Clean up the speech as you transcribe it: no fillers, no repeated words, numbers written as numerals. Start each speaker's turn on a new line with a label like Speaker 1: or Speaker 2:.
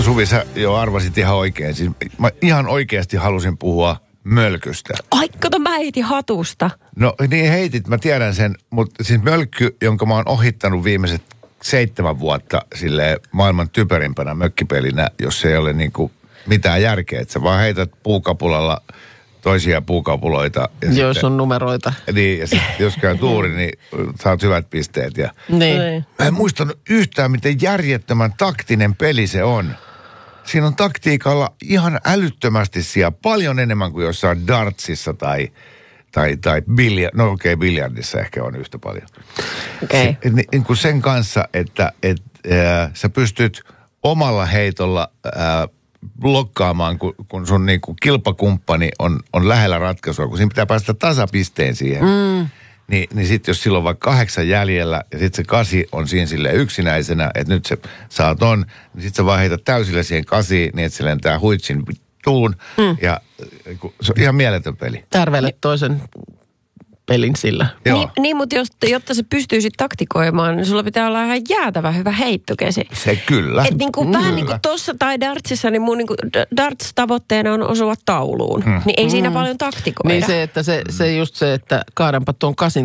Speaker 1: Suvi, sä jo arvasit ihan oikein. Siis mä ihan oikeasti halusin puhua mölkystä.
Speaker 2: Ai, kato, mä heitin hatusta.
Speaker 1: No niin heitit, mä tiedän sen, mutta siis mölkky, jonka mä oon ohittanut viimeiset 7 vuotta silleen maailman typerimpänä mökkipelinä, jos ei ole niinku mitään järkeä. Että sä vaan heität puukapulalla toisia puukapuloita.
Speaker 3: Jos sitten on numeroita.
Speaker 1: Niin, ja sitten jos käy tuuri, niin saat hyvät pisteet. Ja
Speaker 3: Niin.
Speaker 1: mä en muistanut yhtään, miten järjettömän taktinen peli se on. Siinä on taktiikalla ihan älyttömästi siellä, paljon enemmän kuin jossain dartsissa tai biljardissa ehkä on yhtä paljon.
Speaker 2: Okei.
Speaker 1: Niin kuin sen kanssa, että sä pystyt omalla heitolla blokkaamaan, kun sun niin kuin kilpakumppani on lähellä ratkaisua, kun siinä pitää päästä tasapisteen siihen. Niin sitten jos silloin on vaikka 8 jäljellä ja sitten se 8 on siinä silleen yksinäisenä, että nyt se saa ton, niin sitten sä vaan heität täysillä siihen 8, niin että se lentää huitsin tuun. Ja se on ihan mieletön peli.
Speaker 3: Tärvelet toisen pelin sillä.
Speaker 2: Niin, mutta jotta se pystyisi taktikoimaan, niin sulla pitää olla ihan jäätävä hyvä heittokesi.
Speaker 1: Se kyllä.
Speaker 2: Et niinku, vähän niin kuin tossa tai dartsissa, niin mun niinku darts-tavoitteena on osua tauluun. Niin ei siinä paljon taktikoida.
Speaker 3: Niin se, että se just se, että kaadanpa tuon 8